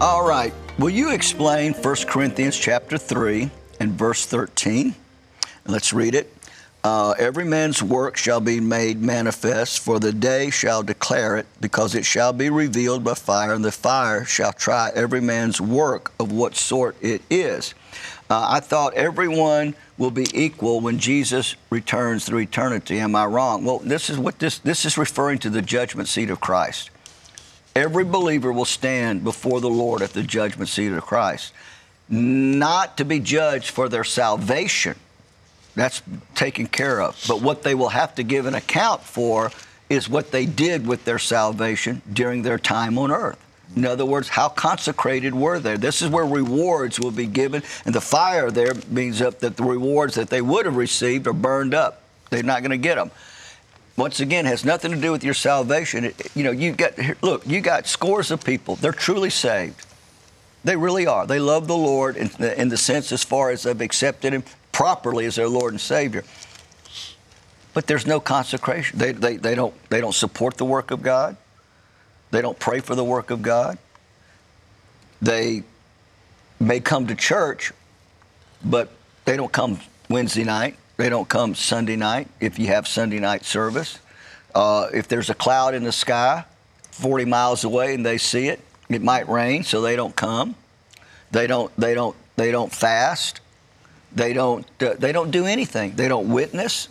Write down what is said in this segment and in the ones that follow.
All right. Will you explain 1 Corinthians chapter 3 and verse 13? Let's read it. Every man's work shall be made manifest, for the day shall declare it, because it shall be revealed by fire, and the fire shall try every man's work of what sort it is. I thought everyone will be equal when Jesus returns through eternity. Am I wrong? Well, this is referring to the judgment seat of Christ. Every believer will stand before the Lord at the judgment seat of Christ, not to be judged for their salvation. That's taken care of. But what they will have to give an account for is what they did with their salvation during their time on earth. In other words, how consecrated were they? This is where rewards will be given, and the fire there means that the rewards that they would have received are burned up. They're not going to get them. Once again, has nothing to do with your salvation. You got scores of people. They're truly saved. They really are. They love the Lord in the sense as far as they've accepted Him properly as their Lord and Savior. But there's no consecration. They don't support the work of God. They don't pray for the work of God. They may come to church, but they don't come Wednesday night. They don't come Sunday night if you have Sunday night service. If there's a cloud in the sky 40 miles away and they see it, it might rain, so they don't come. They don't fast. They don't do anything. They don't witness.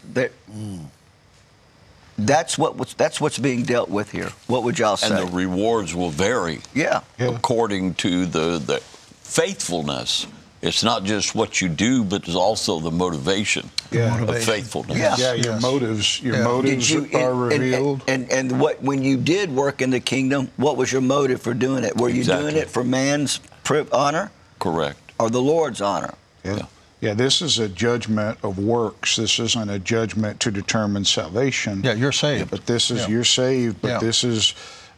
That's what's being dealt with here. What would y'all say? And the rewards will vary. Yeah. According to the faithfulness. It's not just what you do, but it's also the motivation of faithfulness. Yeah, your motives are revealed. And when you did work in the kingdom, what was your motive for doing it? Were you doing it for man's honor? Correct. Or the Lord's honor? Yeah, this is a judgment of works. This isn't a judgment to determine salvation. Yeah, you're saved. But this is, you're saved, but this is,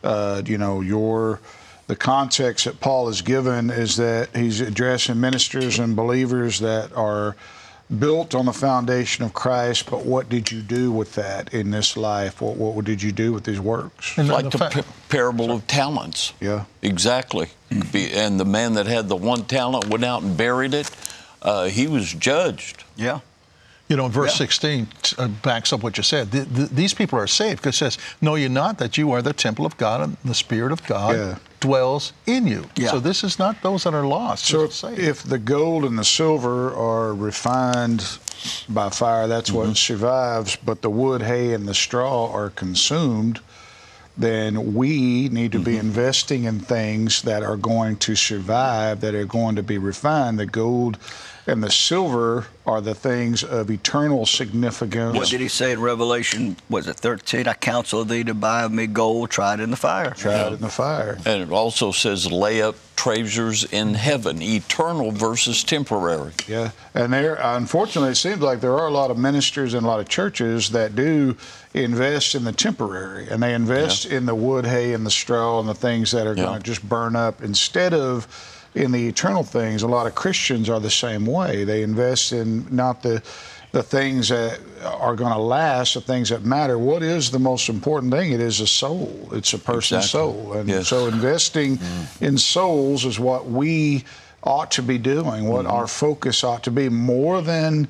the context that Paul has given is that he's addressing ministers and believers that are built on the foundation of Christ, but what did you do with that in this life? What did you do with these works? Like the parable of talents. Yeah. Exactly. And the man that had the one talent went out and buried it. He was judged. Yeah. In verse 16 backs up what you said. These people are saved because it says, know ye not that you are the temple of God and the Spirit of God dwells in you. Yeah. So this is not those that are lost. So if the gold and the silver are refined by fire, that's what survives, but the wood, hay, and the straw are consumed, then we need to be investing in things that are going to survive, that are going to be refined. The gold and the silver are the things of eternal significance. What did he say in Revelation, was it 13? I counsel thee to buy of me gold tried in the fire. Tried in the fire. And it also says lay up treasures in heaven, eternal versus temporary. Yeah, and there, unfortunately, it seems like there are a lot of ministers and a lot of churches that do invest in the temporary, and they invest in the wood, hay, and the straw and the things that are going to just burn up instead of in the eternal things. A lot of Christians are the same way. They invest in not the things that are going to last, the things that matter. What is the most important thing? It is a soul. It's a person's soul. And so investing in souls is what we ought to be doing, what our focus ought to be, more than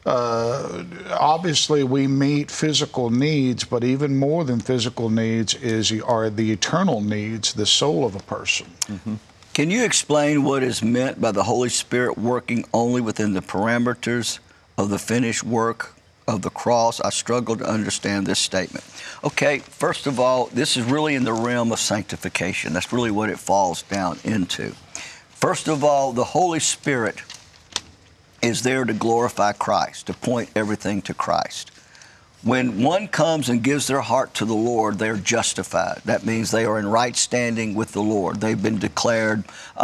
obviously we meet physical needs, but even more than physical needs are the eternal needs, the soul of a person. Can you explain what is meant by the Holy Spirit working only within the parameters of the finished work of the cross? I struggle to understand this statement. Okay, first of all, this is really in the realm of sanctification. That's really what it falls down into. First of all, the Holy Spirit is there to glorify Christ, to point everything to Christ. When one comes and gives their heart to the Lord, they're justified. That means they are in right standing with the Lord. They've been declared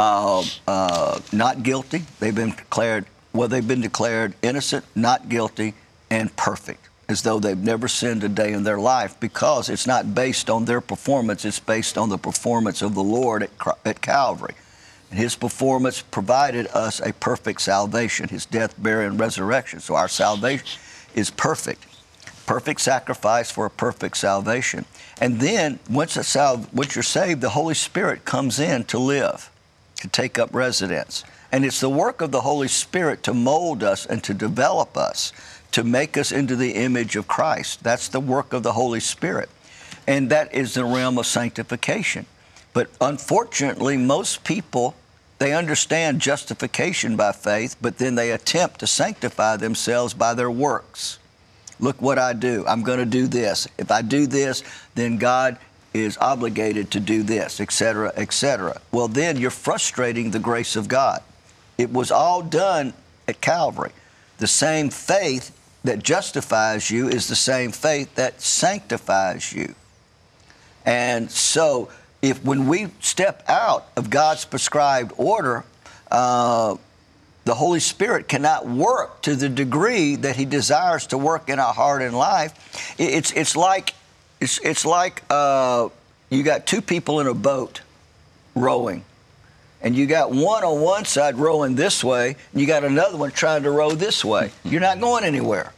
not guilty. They've been declared innocent, not guilty, and perfect, as though they've never sinned a day in their life, because it's not based on their performance. It's based on the performance of the Lord at Calvary. And His performance provided us a perfect salvation, His death, burial, and resurrection. So our salvation is perfect. Perfect sacrifice for a perfect salvation. And then once you're saved, the Holy Spirit comes in to live. to take up residence. And it's the work of the Holy Spirit to mold us and to develop us, to make us into the image of Christ. That's the work of the Holy Spirit. And that is the realm of sanctification. But unfortunately, most people, they understand justification by faith, but then they attempt to sanctify themselves by their works. Look what I do. I'm going to do this. If I do this, then God is obligated to do this, etc., etc. Well, then you're frustrating the grace of God. It was all done at Calvary. The same faith that justifies you is the same faith that sanctifies you. And so, when we step out of God's prescribed order, the Holy Spirit cannot work to the degree that He desires to work in our heart and life. It's like you got two people in a boat rowing, and you got one on one side rowing this way, and you got another one trying to row this way. You're not going anywhere.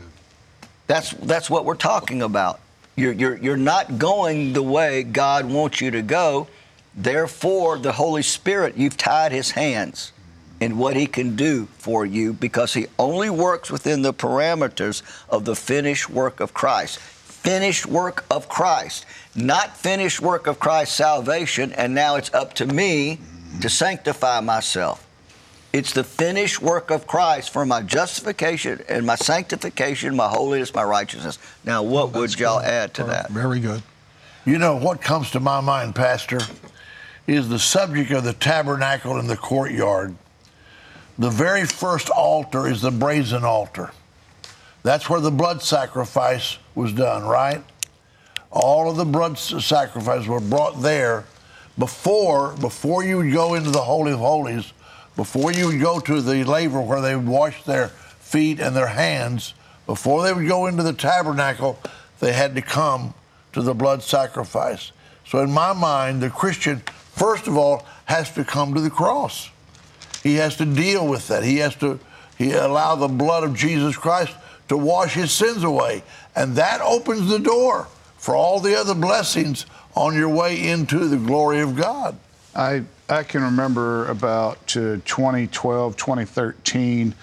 That's what we're talking about. You're not going the way God wants you to go. Therefore, the Holy Spirit, you've tied His hands in what He can do for you, because He only works within the parameters of the finished work of Christ. Finished work of Christ, not finished work of Christ's salvation, and now it's up to me to sanctify myself. It's the finished work of Christ for my justification and my sanctification, my holiness, my righteousness. Now, what would y'all add to that? Very good. You know, what comes to my mind, Pastor, is the subject of the tabernacle in the courtyard. The very first altar is the brazen altar. That's where the blood sacrifice was done, right? All of the blood sacrifices were brought there before you would go into the Holy of Holies. Before you would go to the laver where they would wash their feet and their hands, before they would go into the tabernacle, they had to come to the blood sacrifice. So in my mind, the Christian, first of all, has to come to the cross. He has to deal with that. He allow the blood of Jesus Christ to wash his sins away. And that opens the door for all the other blessings on your way into the glory of God. I can remember about 2012, 2013,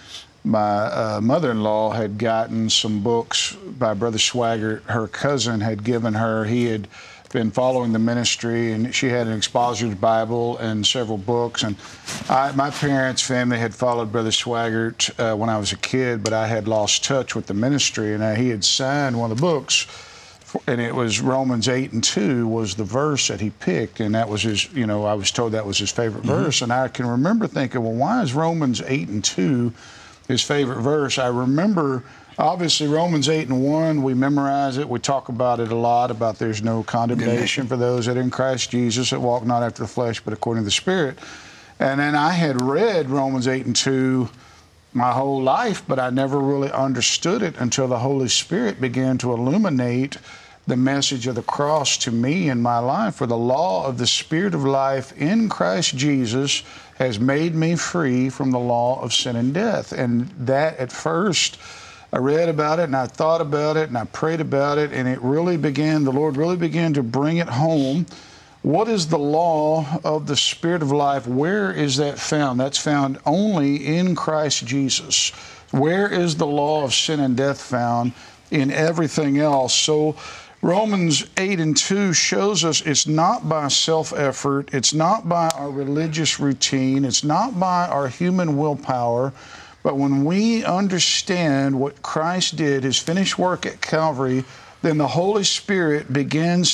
my mother-in-law had gotten some books by Brother Swaggart. Her cousin had given her. He had been following the ministry, and she had an expositor's Bible and several books. And my parents' family had followed Brother Swaggart when I was a kid, but I had lost touch with the ministry, and he had signed one of the books. And it was Romans 8:2 was the verse that he picked, and that was his, I was told that was his favorite verse. And I can remember thinking, well, why is Romans 8:2 his favorite verse? I remember, obviously, Romans 8:1, we memorize it, we talk about it a lot, about there's no condemnation for those that are in Christ Jesus, that walk not after the flesh, but according to the Spirit. And then I had read Romans 8:2 my whole life, but I never really understood it until the Holy Spirit began to illuminate the message of the cross to me in my life. For the law of the Spirit of life in Christ Jesus has made me free from the law of sin and death. And that, at first, I read about it and I thought about it and I prayed about it, and the Lord really began to bring it home. What is the law of the Spirit of life? Where is that found? That's found only in Christ Jesus. Where is the law of sin and death found? In everything else. So Romans 8:2 shows us it's not by self-effort, it's not by our religious routine, it's not by our human willpower, but when we understand what Christ did, his finished work at Calvary, then the Holy Spirit begins